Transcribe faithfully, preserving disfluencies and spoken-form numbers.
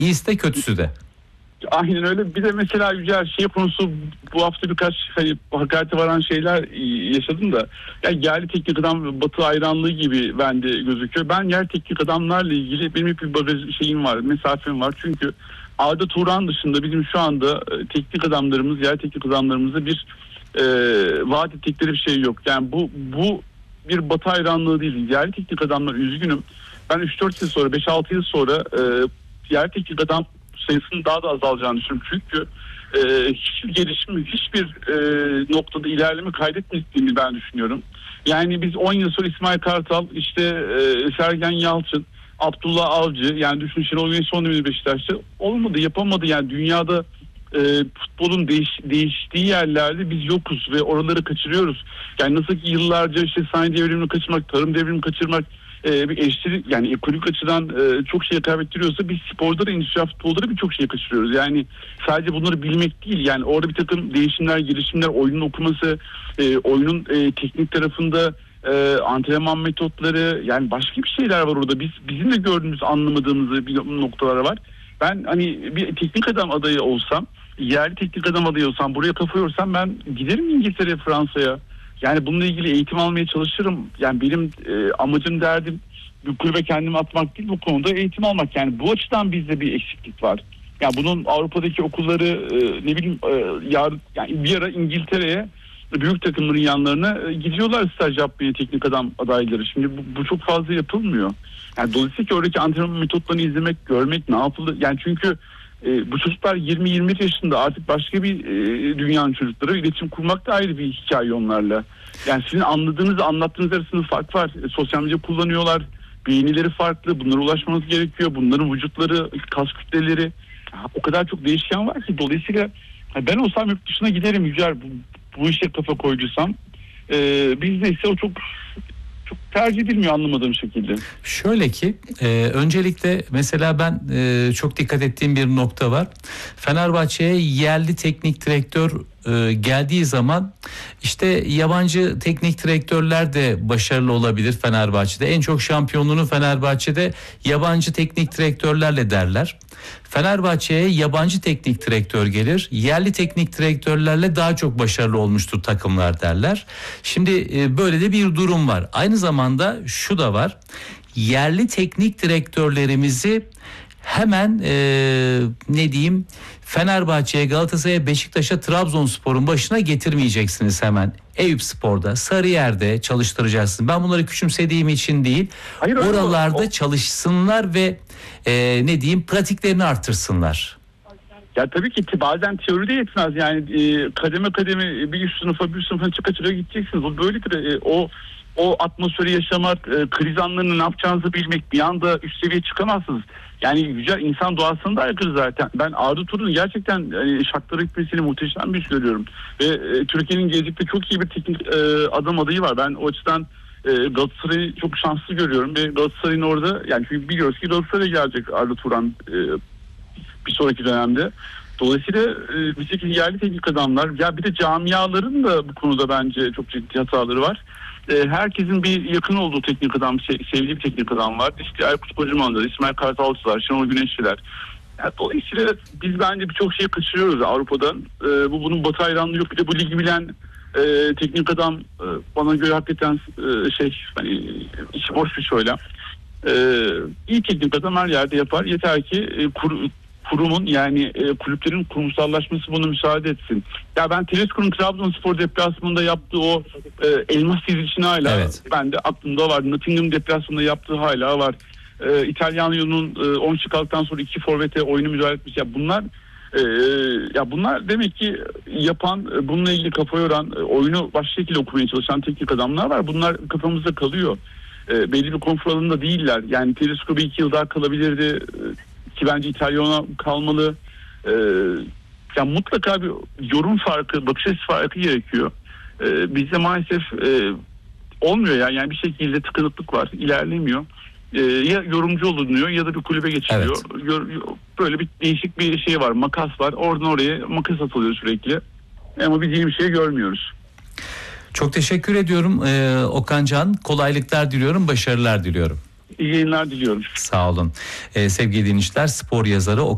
İyisi de kötüsü de. Aynen öyle. Bir de mesela Yücel şey konusu, bu hafta birkaç hani hakarete varan şeyler yaşadım da, yani yerli teknik adam Batı hayranlığı gibi bende gözüküyor. Ben yer teknik adamlarla ilgili benim hep bir bagaj şeyim var, mesafem var. Çünkü Arda Turan dışında bizim şu anda teknik adamlarımız, yer teknik adamlarımızda bir e, vaat ettikleri bir şey yok. Yani bu bu bir Batı hayranlığı değil. Yerli teknik adamlar, üzgünüm. Ben üç dört yıl sonra, beş altı yıl sonra e, yer teknik adam sayısının daha da azalacağını düşünüyorum. Çünkü e, hiçbir gelişim, hiçbir e, noktada ilerleme kaydetmediğini ben düşünüyorum. Yani biz on yıl sonra İsmail Kartal, işte e, Sergen Yalçın, Abdullah Avcı, yani düşün Şenol Güneş son dönemde Beşiktaş'ta olmadı, yapamadı. Yani dünyada e, futbolun değiş, değiştiği yerlerde biz yokuz ve oraları kaçırıyoruz. Yani nasıl ki yıllarca işte sanayi devrimini kaçırmak, tarım devrimini kaçırmak, Ee, bir eşitlik, yani ekonomik açıdan e, çok şey kaybettiriyorsa, biz sporda da, endüstriyel futbolda da birçok şey kaçırıyoruz. Yani sadece bunları bilmek değil, yani orada bir takım değişimler, gelişimler, oyunun okuması, e, oyunun e, teknik tarafında e, antrenman metotları, yani başka bir şeyler var orada. Biz bizim de gördüğümüz, anlamadığımız bir noktalar var. Ben hani bir teknik adam adayı olsam, yerli teknik adam adayı olsam, buraya kafa yorsam, ben giderim İngiltere'ye, Fransa'ya. Yani bununla ilgili eğitim almaya çalışırım. Yani benim e, amacım, derdim bir kulübe kendimi atmak değil, bu konuda eğitim almak. Yani bu açıdan bizde bir eksiklik var. Yani bunun Avrupa'daki okulları e, ne bileyim e, yar, yani bir ara İngiltere'ye, büyük takımların yanlarına e, gidiyorlar staj yapmaya teknik adam adayları. Şimdi bu, bu çok fazla yapılmıyor. Yani dolayısıyla oradaki antrenman metotlarını izlemek, görmek, ne yapılır. Yani çünkü e, bu çocuklar yirmi yirmi bir yaşında, artık başka bir e, dünyanın çocukları. İletişim kurmak da ayrı bir hikaye onlarla. Yani sizin anladığınızla anlattığınız arasında fark var. E, sosyal medya kullanıyorlar. Beğenileri farklı. Bunlara ulaşmanız gerekiyor. Bunların vücutları, kas kütleleri, ha, o kadar çok değişken var ki. Dolayısıyla ben olsam yurt dışına giderim Yücel. Bu, bu işe kafa koyduysam. E, bizde ise o çok çok tercih edilmiyor anlamadığım şekilde. Şöyle ki e, öncelikle mesela ben e, çok dikkat ettiğim bir nokta var. Fenerbahçe'ye yerli teknik direktör e, geldiği zaman işte yabancı teknik direktörler de başarılı olabilir Fenerbahçe'de. En çok şampiyonluğunu Fenerbahçe'de yabancı teknik direktörlerle derler. Fenerbahçe'ye yabancı teknik direktör gelir, yerli teknik direktörlerle daha çok başarılı olmuştur takımlar derler. Şimdi e, böyle de bir durum var. Aynı zamanda şu da var. Yerli teknik direktörlerimizi hemen e, ne diyeyim, Fenerbahçe'ye, Galatasaray'a, Beşiktaş'a, Trabzonspor'un başına getirmeyeceksiniz hemen. Eyüpspor'da, Sarıyer'de çalıştıracaksınız. Ben bunları küçümsediğim için değil. Hayır, oralarda o... çalışsınlar ve e, ne diyeyim, pratiklerini artırsınlar. Ya tabii ki bazen teoride yetmez. Yani e, kademe kademe bir üst sınıfa, bir üst sınıfa çıka çıka gideceksiniz. O böyledir. E, o o atmosferi yaşamak, e, kriz anlarını ne yapacağınızı bilmek, bir anda üst seviyeye çıkamazsınız. Yani güzel, insan doğasında aykırı zaten. Ben Arda Turan'ın gerçekten e, şartlara gitmesini muhteşem bir şey görüyorum. Ve e, Türkiye'nin gelecekte çok iyi bir teknik e, adam adayı var. Ben o açıdan e, Galatasaray'ı çok şanslı görüyorum. Ve Galatasaray'ın orada, yani çünkü biliyoruz ki Galatasaray'a gelecek Arda Turan e, bir sonraki dönemde. Dolayısıyla e, bir şekilde yerli teknik adamlar, ya bir de camiaların da bu konuda bence çok ciddi hataları var. E, herkesin bir yakın olduğu teknik adam, sevdiği bir teknik adam var. İşte Aykut Kocaman'da, İsmail Kartalcılar, Şenol Güneşçiler. Yani dolayısıyla biz bence birçok şeyi kaçırıyoruz Avrupa'dan. E, bu bunun Batı hayranlığı yok. Bir de bu ligi bilen e, teknik adam e, bana göre hakikaten e, şey, hani içi boş bir söylem. E, iyi teknik adam her yerde yapar. Yeter ki e, kur, kurumun, yani e, kulüplerin kurumsallaşması bunu müsaade etsin. Ya ben Tedesco'nun Trabzonspor deplasmanında yaptığı o e, elmas dizilişini hala, evet, ben de aklımda var. Nottingham deplasmanında yaptığı hala var. E, İtalyanyo'nun e, on çıkarttıktan sonra iki forvete oyunu müdahale etmiş. Ya bunlar e, ya bunlar demek ki yapan, bununla ilgili kafa yoran, e, oyunu başka şekilde okumaya çalışan teknik adamlar var. Bunlar kafamızda kalıyor. E, belli bir konfor alanında değiller. Yani Tedesco bir iki yıl daha kalabilirdi. E, ki bence İtalyan'a kalmalı. Ee, yani mutlaka bir yorum farkı, bakış açısı farkı gerekiyor. Ee, bizde maalesef e, olmuyor yani. yani bir şekilde tıkanıklık var, ilerlemiyor. Ee, ya yorumcu olunuyor ya da bir kulübe geçiliyor. Evet. Böyle bir değişik bir şey var, makas var. Oradan oraya makas atılıyor sürekli. Ama biz iyi bir şey görmüyoruz. Çok teşekkür ediyorum ee, Okan Can. Kolaylıklar diliyorum, başarılar diliyorum. İyi yayınlar diliyorum. Sağ olun. Ee, sevgili dinleyiciler, spor yazarı Okan